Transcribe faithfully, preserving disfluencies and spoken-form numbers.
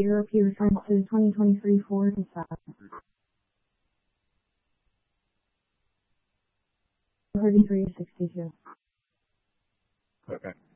zero P return to twenty twenty-three Ford Passat. thirty-three sixty-two. Okay.